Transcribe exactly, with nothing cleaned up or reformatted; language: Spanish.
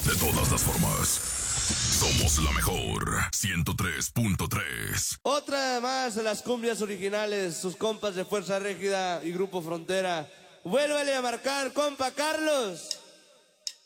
De todas las formas, somos la mejor. ciento tres punto tres. Otra más de las cumbias originales, sus compas de Fuerza Régida y Grupo Frontera. Vuélvele a marcar, compa Carlos.